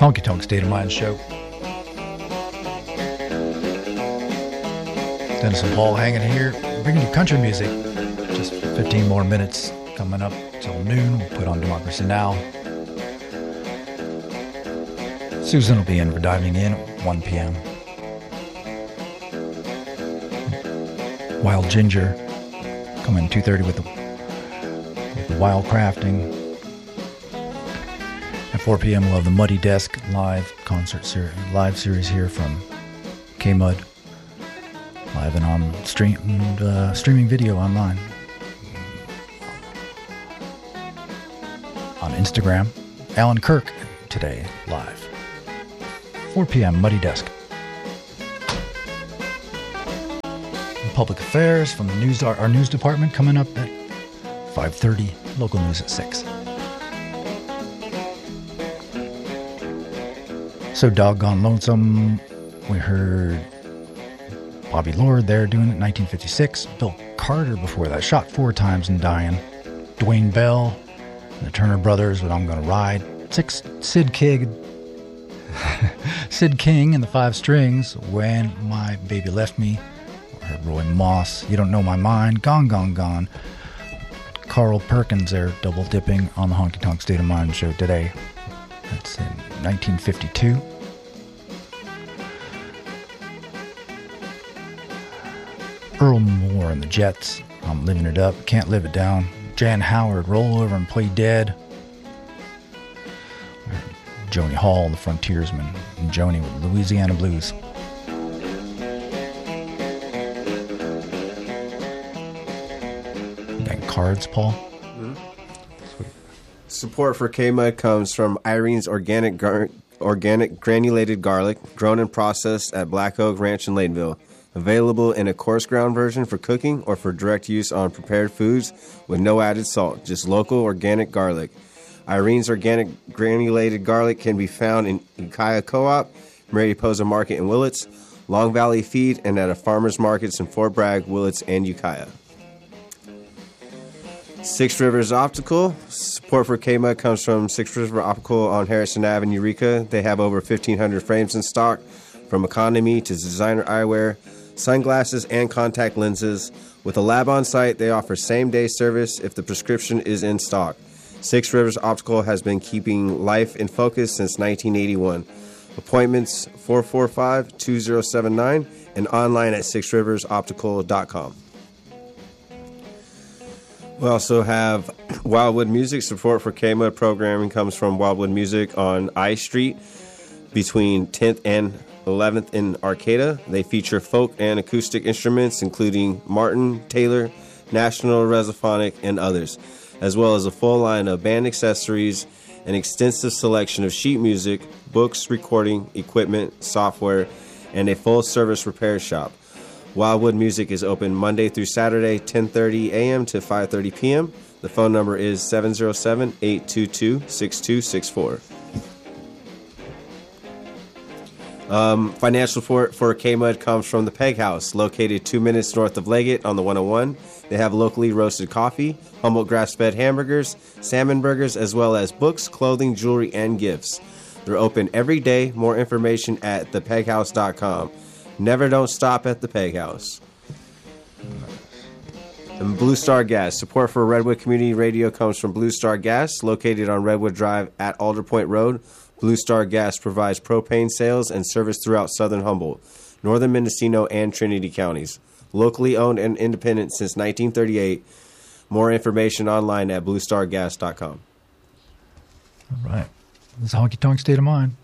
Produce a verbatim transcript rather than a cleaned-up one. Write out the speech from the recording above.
Honky Tonk State of Mind show. Dennis and Paul hanging here, bringing you country music. Just fifteen more minutes coming up till noon. We'll put on Democracy Now! Susan will be in for Diving In at one p.m. Wild Ginger coming two thirty with the, with the Wild Crafting. At four p.m. we'll have the Muddy Desk live concert series, live series here from K-Mud. Live and on stream, uh, streaming video online. On Instagram. Alan Kirk today, live. four p.m. Muddy Desk. Public Affairs from the news, our, our news department coming up at five thirty. Local news at six. So doggone lonesome. We heard Bobby Lord there doing it in nineteen fifty-six. Bill Carter before that, shot four times and dying. Dwayne Bell and the Turner Brothers with I'm Gonna Ride. Six, Sid King. Sid King and the Five Strings, When My Baby Left Me. We heard Roy Moss, You Don't Know My Mind. Gone, Gone, Gone. Carl Perkins there double dipping on the Honky Tonk State of Mind show today. That's in nineteen fifty-two. Earl Moore and the Jets, I'm Living It Up, Can't Live It Down. Jan Howard, Roll Over and Play Dead. Joni Hall and the Frontiersmen, and Joni with Louisiana Blues. You got cards, Paul? Mm-hmm. Support for K-Mud comes from Irene's Organic Gar- Organic Granulated Garlic, grown and processed at Black Oak Ranch in Ladeville. Available in a coarse ground version for cooking or for direct use on prepared foods with no added salt, just local organic garlic. Irene's Organic Granulated Garlic can be found in Ukiah Co-op, Mariposa Market in Willits, Long Valley Feed, and at a farmers markets in Fort Bragg, Willits, and Ukiah. Six Rivers Optical. Support for K-Mud comes from Six Rivers Optical on Harrison Avenue in Eureka. They have over fifteen hundred frames in stock, from economy to designer eyewear, sunglasses, and contact lenses. With a lab on site, they offer same-day service if the prescription is in stock. Six Rivers Optical has been keeping life in focus since nineteen eighty-one. Appointments four four five, two zero seven nine and online at six rivers optical dot com. We also have Wildwood Music. Support for K-Mud programming comes from Wildwood Music on I Street between tenth and eleventh in Arcata. They feature folk and acoustic instruments including Martin, Taylor, National Resophonic, and others, as well as a full line of band accessories, an extensive selection of sheet music, books, recording, equipment, software, and a full-service repair shop. Wildwood Music is open Monday through Saturday, ten thirty a.m. to five thirty p.m. The phone number is seven zero seven, eight two two, six two six four. Um, financial support for K-Mud comes from the Peg House, located two minutes north of Leggett on the one oh one. They have locally roasted coffee, Humboldt grass-fed hamburgers, salmon burgers, as well as books, clothing, jewelry, and gifts. They're open every day. More information at the peg house dot com. Never don't stop at the Peg House. And Blue Star Gas. Support for Redwood Community Radio comes from Blue Star Gas, located on Redwood Drive at Alder Point Road. Blue Star Gas provides propane sales and service throughout southern Humboldt, northern Mendocino, and Trinity counties. Locally owned and independent since nineteen thirty-eight. More information online at blue star gas dot com. All right. This is Honky Tonk State of Mind.